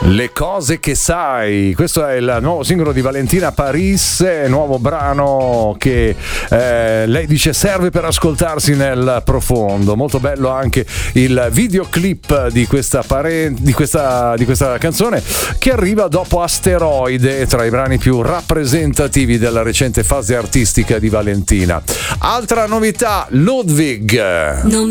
Le cose che sai, questo è il nuovo singolo di Valentina Paris, nuovo brano che lei dice serve per ascoltarsi nel profondo. Molto bello anche il videoclip di questa canzone, che arriva dopo Asteroide, tra i brani più rappresentativi della recente fase artistica di Valentina. Altra novità, Ludwig.